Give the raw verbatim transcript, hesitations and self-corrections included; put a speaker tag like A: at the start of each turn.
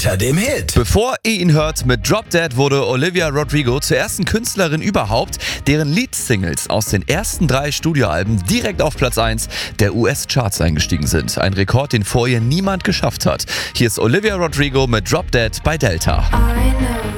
A: Unter dem Hit.
B: Bevor ihr ihn hört, mit Drop Dead wurde Olivia Rodrigo zur ersten Künstlerin überhaupt, deren Lead-Singles aus den ersten drei Studioalben direkt auf Platz eins der U S-Charts eingestiegen sind. Ein Rekord, den vorher niemand geschafft hat. Hier ist Olivia Rodrigo mit Drop Dead bei Delta.